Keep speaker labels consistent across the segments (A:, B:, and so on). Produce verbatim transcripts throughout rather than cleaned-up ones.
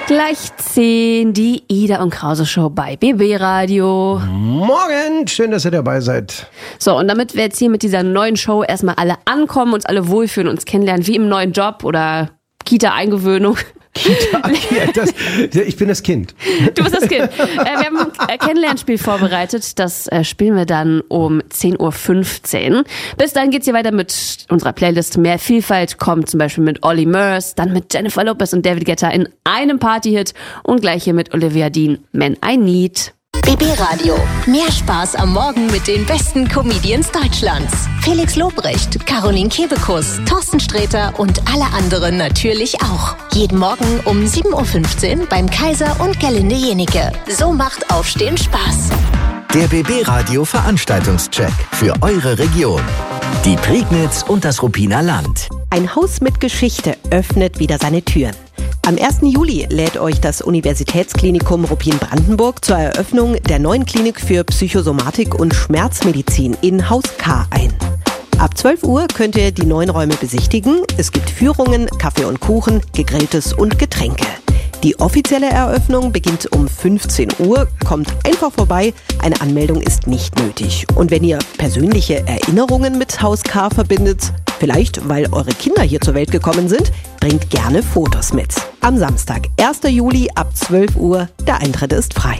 A: Gleich zehn, die Ida und Krause Show bei B B Radio.
B: Morgen, schön, dass ihr dabei seid.
A: So, und damit wir jetzt hier mit dieser neuen Show erstmal alle ankommen, uns alle wohlfühlen, uns kennenlernen, wie im neuen Job oder Kita-Eingewöhnung.
B: Kita, ja, das, ich bin das Kind.
A: Du bist das Kind. Äh, wir haben ein Kennenlernspiel vorbereitet. Das äh, spielen wir dann um zehn Uhr fünfzehn. Bis dann geht's hier weiter mit unserer Playlist. Mehr Vielfalt kommt zum Beispiel mit Olly Murs, dann mit Jennifer Lopez und David Guetta in einem Partyhit und gleich hier mit Olivia Dean, Man I Need.
C: B B Radio. Mehr Spaß am Morgen mit den besten Comedians Deutschlands. Felix Lobrecht, Caroline Kebekus, Thorsten Sträter und alle anderen natürlich auch. Jeden Morgen um sieben Uhr fünfzehn beim Kaiser und Gerlinde Jenike. So macht Aufstehen Spaß.
D: Der B B Radio Veranstaltungscheck für eure Region. Die Prignitz und das Ruppiner Land.
E: Ein Haus mit Geschichte öffnet wieder seine Türen. Am ersten Juli lädt euch das Universitätsklinikum Ruppin-Brandenburg zur Eröffnung der neuen Klinik für Psychosomatik und Schmerzmedizin in Haus K ein. Ab zwölf Uhr könnt ihr die neuen Räume besichtigen. Es gibt Führungen, Kaffee und Kuchen, Gegrilltes und Getränke. Die offizielle Eröffnung beginnt um fünfzehn Uhr. Kommt einfach vorbei, eine Anmeldung ist nicht nötig. Und wenn ihr persönliche Erinnerungen mit Haus K verbindet, vielleicht weil eure Kinder hier zur Welt gekommen sind, bringt gerne Fotos mit. Am Samstag, ersten Juli ab zwölf Uhr, der Eintritt ist frei.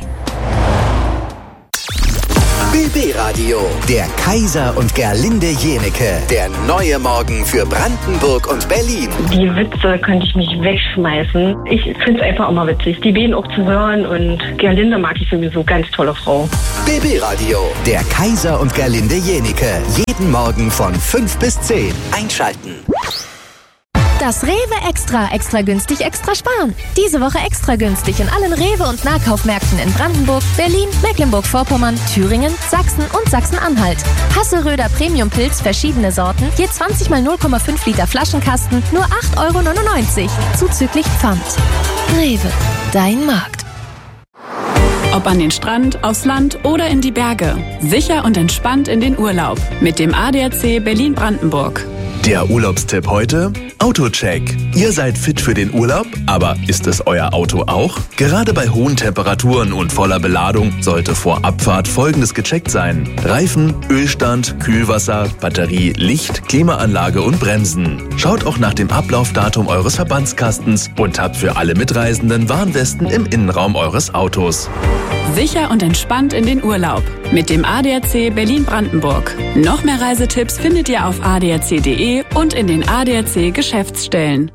D: B B Radio, der Kaiser und Gerlinde Jenike, der neue Morgen für Brandenburg und Berlin.
F: Die Witze könnte ich mich wegschmeißen. Ich finde es einfach immer witzig, die beiden auch zu hören, und Gerlinde mag ich sowieso, ganz tolle Frau.
D: B B Radio, der Kaiser und Gerlinde Jenike, jeden Morgen von fünf bis zehn. Einschalten.
G: Das Rewe Extra, extra günstig, extra sparen. Diese Woche extra günstig in allen Rewe- und Nahkaufmärkten in Brandenburg, Berlin, Mecklenburg-Vorpommern, Thüringen, Sachsen und Sachsen-Anhalt. Hasseröder Premium-Pilz, verschiedene Sorten, je zwanzig mal null Komma fünf Liter Flaschenkasten, nur acht Euro neunundneunzig, zuzüglich Pfand. Rewe, dein Markt.
H: Ob an den Strand, aufs Land oder in die Berge. Sicher und entspannt in den Urlaub mit dem A D A C Berlin-Brandenburg.
I: Der Urlaubstipp heute? Autocheck. Ihr seid fit für den Urlaub, aber ist es euer Auto auch? Gerade bei hohen Temperaturen und voller Beladung sollte vor Abfahrt Folgendes gecheckt sein: Reifen, Ölstand, Kühlwasser, Batterie, Licht, Klimaanlage und Bremsen. Schaut auch nach dem Ablaufdatum eures Verbandskastens und habt für alle Mitreisenden Warnwesten im Innenraum eures Autos.
H: Sicher und entspannt in den Urlaub mit dem A D A C Berlin-Brandenburg. Noch mehr Reisetipps findet ihr auf a d a c punkt d e und in den A D A C Geschäftsstellen.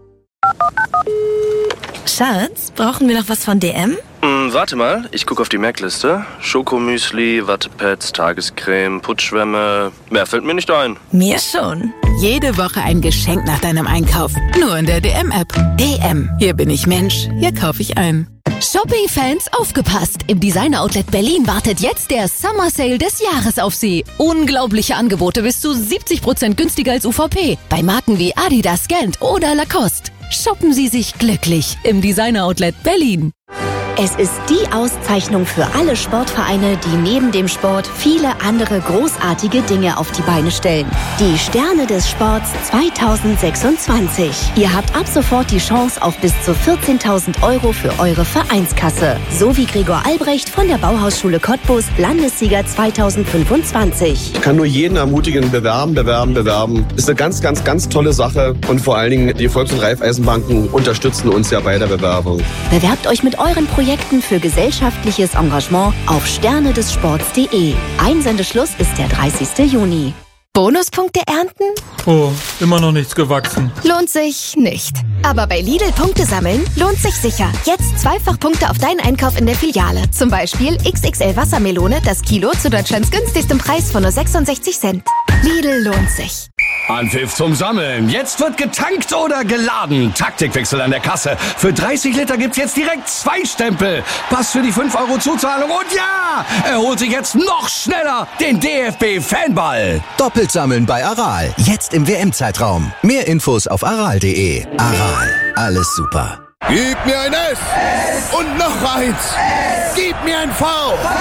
G: Schatz, brauchen wir noch was von D M?
J: Hm, warte mal, ich gucke auf die Merkliste. Schokomüsli, Wattepads, Tagescreme, Putzschwämme. Mehr fällt mir nicht ein.
G: Mir schon.
K: Jede Woche ein Geschenk nach deinem Einkauf. Nur in der D M-App. D M. Hier bin ich Mensch. Hier kaufe ich ein.
C: Shopping-Fans, aufgepasst! Im Designer-Outlet Berlin wartet jetzt der Summer Sale des Jahres auf Sie. Unglaubliche Angebote bis zu siebzig Prozent günstiger als U V P. Bei Marken wie Adidas, Gant oder Lacoste. Shoppen Sie sich glücklich im Designer-Outlet Berlin.
L: Es ist die Auszeichnung für alle Sportvereine, die neben dem Sport viele andere großartige Dinge auf die Beine stellen. Die Sterne des Sports zweitausendsechsundzwanzig. Ihr habt ab sofort die Chance auf bis zu vierzehntausend Euro für eure Vereinskasse. So wie Gregor Albrecht von der Bauhausschule Cottbus, Landessieger zweitausendfünfundzwanzig.
M: Ich kann nur jeden ermutigen, bewerben, bewerben, bewerben. Ist eine ganz, ganz, ganz tolle Sache. Und vor allen Dingen, die Volks- und Raiffeisenbanken unterstützen uns ja bei der Bewerbung.
L: Bewerbt euch mit euren Projekten für gesellschaftliches Engagement auf sterne des sports punkt de. Einsendeschluss ist der dreißigsten Juni.
G: Bonuspunkte ernten?
N: Oh, immer noch nichts gewachsen.
G: Lohnt sich nicht. Aber bei Lidl Punkte sammeln lohnt sich sicher. Jetzt zweifach Punkte auf deinen Einkauf in der Filiale. Zum Beispiel X X L Wassermelone, das Kilo zu Deutschlands günstigstem Preis von nur sechsundsechzig Cent. Lidl lohnt sich.
O: Anpfiff zum Sammeln. Jetzt wird getankt oder geladen. Taktikwechsel an der Kasse. Für dreißig Liter gibt's jetzt direkt zwei Stempel. Pass für die fünf Euro Zuzahlung. Und ja, er holt sich jetzt noch schneller den D F B-Fanball.
D: Doppelt sammeln bei Aral. Jetzt im W M-Zeitraum. Mehr Infos auf aral punkt de. Aral. Alles super.
P: Gib mir ein S. Und noch eins. Gib mir ein V.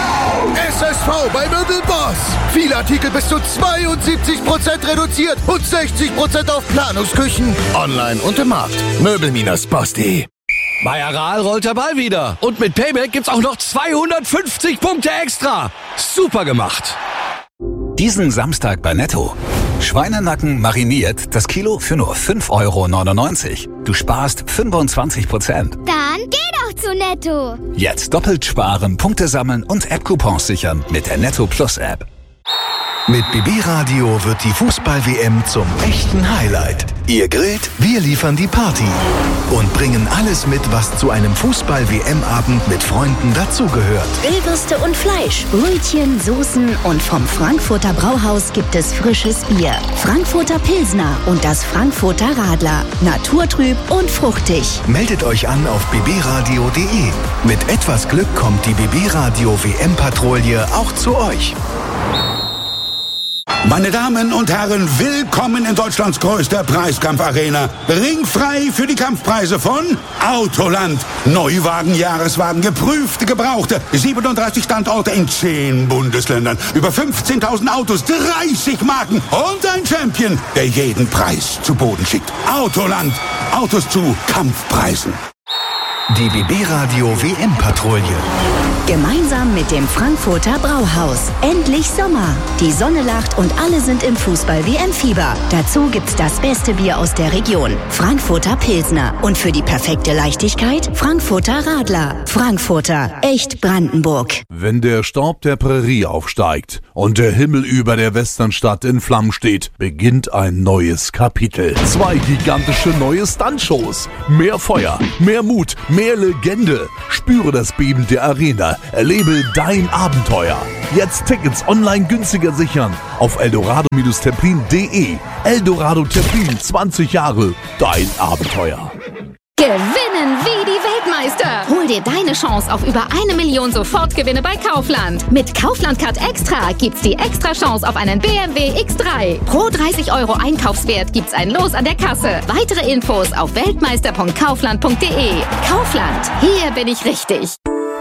P: S S V bei Möbelboss. Viele Artikel bis zu zweiundsiebzig Prozent reduziert und sechzig Prozent auf Planungsküchen. Online und im Markt. Möbel-Boss punkt de.
O: Bei Aral rollt der Ball wieder. Und mit Payback gibt's auch noch zweihundertfünfzig Punkte extra. Super gemacht.
Q: Diesen Samstag bei Netto. Schweinenacken mariniert, das Kilo für nur fünf Euro neunundneunzig. Du sparst fünfundzwanzig Prozent.
R: Dann geh doch zu Netto.
Q: Jetzt doppelt sparen, Punkte sammeln und App-Coupons sichern mit der Netto Plus App.
D: Mit B B Radio wird die Fußball-W M zum echten Highlight. Ihr grillt, wir liefern die Party und bringen alles mit, was zu einem Fußball-W M-Abend mit Freunden dazugehört.
L: Grillwürste und Fleisch, Brötchen, Soßen und vom Frankfurter Brauhaus gibt es frisches Bier. Frankfurter Pilsner und das Frankfurter Radler. Naturtrüb und fruchtig.
D: Meldet euch an auf b b radio punkt d e. Mit etwas Glück kommt die B B Radio W M-Patrouille auch zu euch.
S: Meine Damen und Herren, willkommen in Deutschlands größter Preiskampfarena. Ringfrei für die Kampfpreise von Autoland. Neuwagen, Jahreswagen, geprüfte, gebrauchte. siebenunddreißig Standorte in zehn Bundesländern. Über fünfzehntausend Autos, dreißig Marken und ein Champion, der jeden Preis zu Boden schickt. Autoland. Autos zu Kampfpreisen.
D: Die B B Radio W M-Patrouille.
L: Gemeinsam mit dem Frankfurter Brauhaus. Endlich Sommer. Die Sonne lacht und alle sind im Fußball-W M-Fieber. Dazu gibt's das beste Bier aus der Region. Frankfurter Pilsner. Und für die perfekte Leichtigkeit Frankfurter Radler. Frankfurter. Echt Brandenburg.
T: Wenn der Staub der Prärie aufsteigt und der Himmel über der Westernstadt in Flammen steht, beginnt ein neues Kapitel. Zwei gigantische neue Stuntshows. Mehr Feuer, mehr Mut, mehr Legende. Spüre das Beben der Arena. Erlebe dein Abenteuer. Jetzt Tickets online günstiger sichern auf eldorado Templin punkt de. Eldorado Templin, zwanzig Jahre, dein Abenteuer.
U: Gewinnen wie die Weltmeister. Hol dir deine Chance auf über eine Million Sofortgewinne bei Kaufland. Mit Kaufland Card Extra gibt's die extra Chance auf einen B M W X drei. Pro dreißig Euro Einkaufswert gibt's ein Los an der Kasse. Weitere Infos auf weltmeister punkt kaufland punkt de. Kaufland, hier bin ich richtig.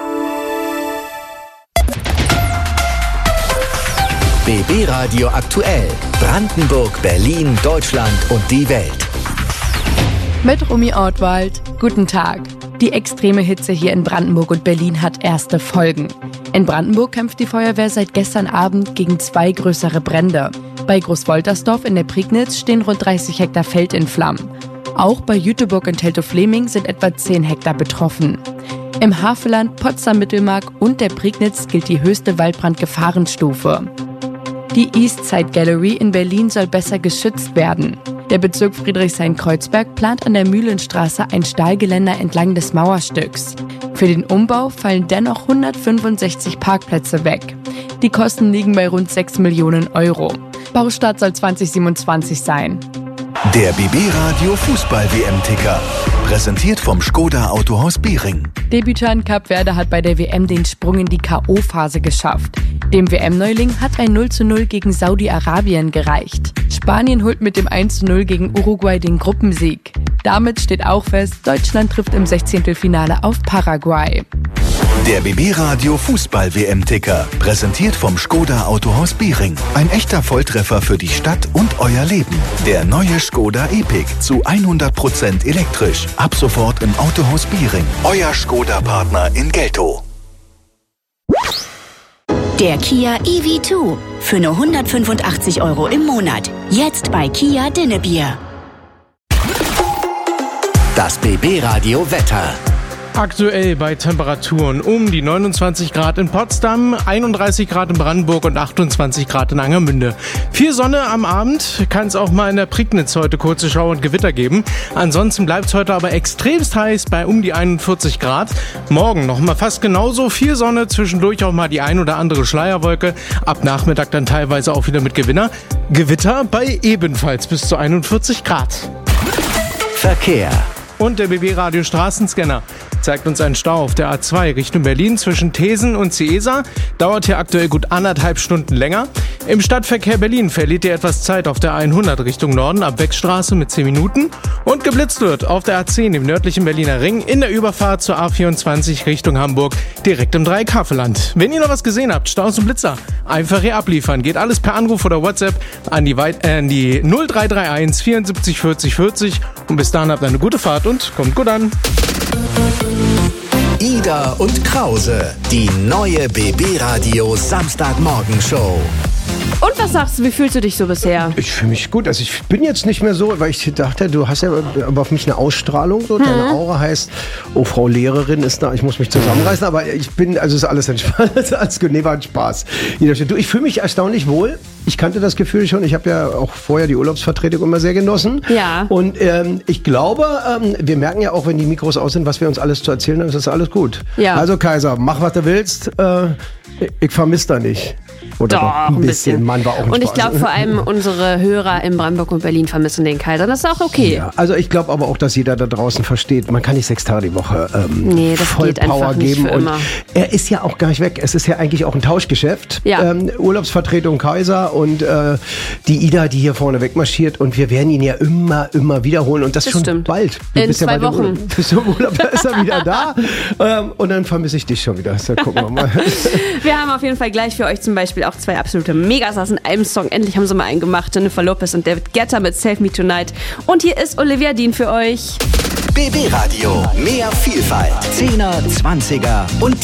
D: B B Radio aktuell. Brandenburg, Berlin, Deutschland und die Welt.
V: Mit Romy Ortwald. Guten Tag. Die extreme Hitze hier in Brandenburg und Berlin hat erste Folgen. In Brandenburg kämpft die Feuerwehr seit gestern Abend gegen zwei größere Brände. Bei Großwoltersdorf in der Prignitz stehen rund dreißig Hektar Feld in Flammen. Auch bei Jüteburg und Teltow-Fleming sind etwa zehn Hektar betroffen. Im Havelland, Potsdam-Mittelmark und der Prignitz gilt die höchste Waldbrandgefahrenstufe. Die Eastside Gallery in Berlin soll besser geschützt werden. Der Bezirk Friedrichshain-Kreuzberg plant an der Mühlenstraße ein Stahlgeländer entlang des Mauerstücks. Für den Umbau fallen dennoch hundertfünfundsechzig Parkplätze weg. Die Kosten liegen bei rund sechs Millionen Euro. Baustart soll zwanzig siebenundzwanzig sein.
D: Der B B Radio Fußball-W M-Ticker. Präsentiert vom Skoda Autohaus Biering.
V: Debütant Kap Verde hat bei der W M den Sprung in die K O-Phase geschafft. Dem W M-Neuling hat ein null zu null gegen Saudi-Arabien gereicht. Spanien holt mit dem eins zu null gegen Uruguay den Gruppensieg. Damit steht auch fest, Deutschland trifft im Sechzehntelfinale auf Paraguay.
D: Der B B Radio Fußball-W M-Ticker. Präsentiert vom Skoda Autohaus Biering. Ein echter Volltreffer für die Stadt und euer Leben. Der neue Skoda Epic zu hundert Prozent elektrisch. Ab sofort im Autohaus Biering. Euer Skoda-Partner in Geltow.
L: Der Kia E V zwei. Für nur hundertfünfundachtzig Euro im Monat. Jetzt bei Kia Dinnebier.
D: Das B B Radio Wetter.
W: Aktuell bei Temperaturen um die neunundzwanzig Grad in Potsdam, einunddreißig Grad in Brandenburg und achtundzwanzig Grad in Angermünde. Viel Sonne am Abend, kann es auch mal in der Prignitz heute kurze Schauer und Gewitter geben. Ansonsten bleibt es heute aber extremst heiß bei um die einundvierzig Grad. Morgen noch mal fast genauso viel Sonne, zwischendurch auch mal die ein oder andere Schleierwolke. Ab Nachmittag dann teilweise auch wieder mit Gewinner. Gewitter bei ebenfalls bis zu einundvierzig Grad.
D: Verkehr.
W: Und der B B Radio Straßenscanner zeigt uns einen Stau auf der A zwei Richtung Berlin zwischen Thesen und Ciesa. Dauert hier aktuell gut anderthalb Stunden länger. Im Stadtverkehr Berlin verliert ihr etwas Zeit auf der hundert Richtung Norden ab Beckstraße mit zehn Minuten. Und geblitzt wird auf der A zehn im nördlichen Berliner Ring in der Überfahrt zur A vierundzwanzig Richtung Hamburg direkt im Dreieck-Havelland. Wenn ihr noch was gesehen habt, Staus und Blitzer, einfach hier abliefern. Geht alles per Anruf oder WhatsApp an die, Weit- äh, an die null drei drei eins vierundsiebzig vierzig vierzig. Und bis dahin habt eine gute Fahrt und kommt gut an.
A: Ida und Krause, die neue B B-Radio Samstagmorgenshow.
B: Und was sagst du, wie fühlst du dich so bisher?
E: Ich fühle mich gut. Also ich bin jetzt nicht mehr so, weil ich dachte, du hast ja aber auf mich eine Ausstrahlung. So. Hm. Deine Aura heißt, oh, Frau Lehrerin ist da, ich muss mich zusammenreißen. Aber ich bin, also ist alles entspannt. Alles gut. Nee, war ein Spaß. Du, ich fühle mich erstaunlich wohl. Ich kannte das Gefühl schon. Ich habe ja auch vorher die Urlaubsvertretung immer sehr genossen.
B: Ja.
E: Und ähm, ich glaube, ähm, wir merken ja auch, wenn die Mikros aus sind, was wir uns alles zu erzählen haben, ist das alles gut.
B: Ja.
E: Also Kaiser, mach was du willst. Äh, ich vermisse da nicht. Oder
B: doch, ein bisschen. bisschen.
E: Mann, war auch ein
B: und ich
E: Spaß.
B: glaube vor allem unsere Hörer in Brandenburg und Berlin vermissen den Kaiser. Das ist auch okay.
E: Ja, also ich glaube aber auch, dass jeder da draußen versteht, man kann nicht sechs Tage die Woche ähm,
B: nee, das
E: voll
B: geht
E: Power
B: einfach nicht
E: geben.
B: für
E: und
B: immer.
E: Er ist ja auch gar nicht weg. Es ist ja eigentlich auch ein Tauschgeschäft.
B: Ja.
E: Ähm, Urlaubsvertretung Kaiser und äh, die Ida, die hier vorne wegmarschiert. Und wir werden ihn ja immer, immer wiederholen. Und das, das schon
B: stimmt.
E: bald. Du
B: in
E: bist
B: zwei
E: ja bald
B: Wochen.
E: Im Urlaub. Bist du im Urlaub, da ist er wieder da. ähm, und dann vermisse ich dich schon wieder. So, gucken wir mal.
B: Wir haben auf jeden Fall gleich für euch zum Beispiel auch zwei absolute Megastars in einem Song. Endlich haben sie mal einen gemacht. Jennifer Lopez und David Guetta mit Save Me Tonight. Und hier ist Olivia Dean für euch.
A: B B-Radio. Mehr Vielfalt. Zehner, Zwanziger und